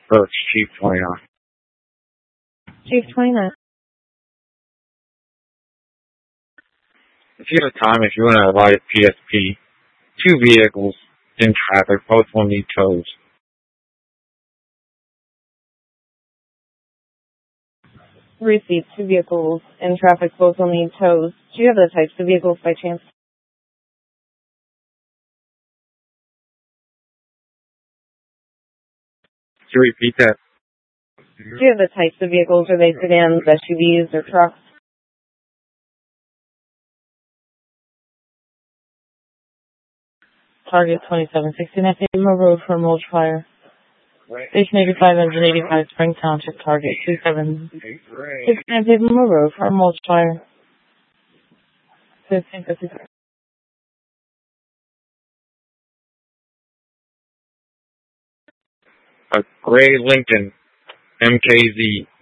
Birch, Chief 29. Chief 29. If you have time, if you want to avoid PSP, 2 vehicles in traffic, both will need tows. Received. 2 vehicles in traffic, both will need tows. Do you have the types of vehicles by chance? Could you repeat that? Do you have the types of vehicles? Are they sedans, SUVs, or trucks? Target 2769 Pavement Road for a mulch fire. Station 85, Engine 85, Spring Township, Target 2769 Pavement Road for a mulch fire. 1556. A gray Lincoln MKZ